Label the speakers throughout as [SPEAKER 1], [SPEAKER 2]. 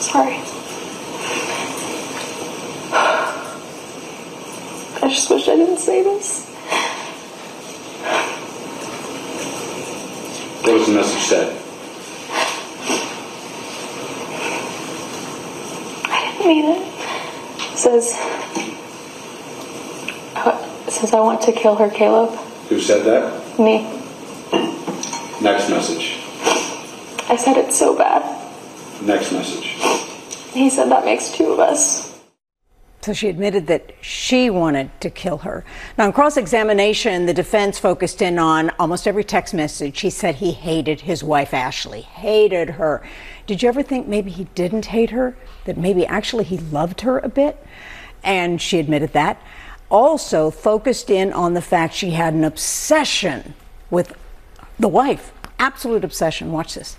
[SPEAKER 1] Sorry. I just wish I didn't say this.
[SPEAKER 2] What was the message said?
[SPEAKER 1] I didn't mean it. It says I want to kill her, Caleb.
[SPEAKER 2] Who said that?
[SPEAKER 1] Me.
[SPEAKER 2] Next message.
[SPEAKER 1] I said it so bad.
[SPEAKER 2] Next message.
[SPEAKER 1] He said that makes two of us.
[SPEAKER 3] So she admitted that she wanted to kill her. Now, in cross-examination, the defense focused in on almost every text message. He said he hated his wife, Ashley, hated her. Did you ever think maybe he didn't hate her, that maybe actually he loved her a bit? And she admitted that. Also focused in on the fact she had an obsession with the wife, absolute obsession. Watch this.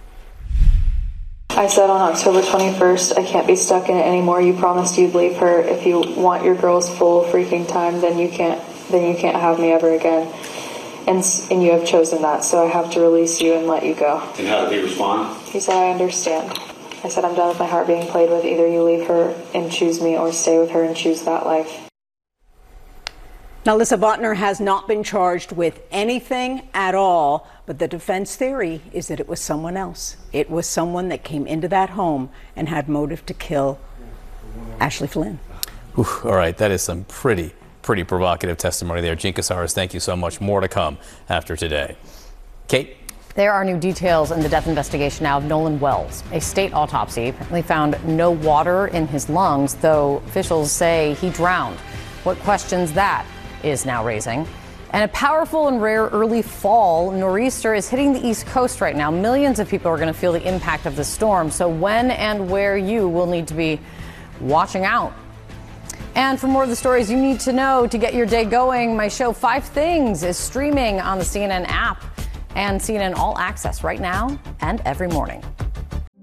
[SPEAKER 1] I said on October 21st, I can't be stuck in it anymore. You promised you'd leave her. If you want your girl's full freaking time, then you can't have me ever again. And you have chosen that, so I have to release you and let you go.
[SPEAKER 2] And how did he respond?
[SPEAKER 1] He said, I understand. I said, I'm done with my heart being played with. Either you leave her and choose me, or stay with her and choose that life.
[SPEAKER 3] Now, Lissa Botner has not been charged with anything at all, but the defense theory is that it was someone else. It was someone that came into that home and had motive to kill Ashley Flynn.
[SPEAKER 4] Ooh, all right, that is some pretty provocative testimony there. Jean Casares, thank you so much. More to come after today. Kate?
[SPEAKER 5] There are new details in the death investigation now of Nolan Wells. A state autopsy apparently found no water in his lungs, though officials say he drowned. What questions that is now raising. And a powerful and rare early fall nor'easter is hitting the East Coast right now. Millions of people are going to feel the impact of the storm. So when and where you will need to be watching out. And for more of the stories you need to know to get your day going, my show 5 Things is streaming on the CNN app and CNN All Access right now and every morning.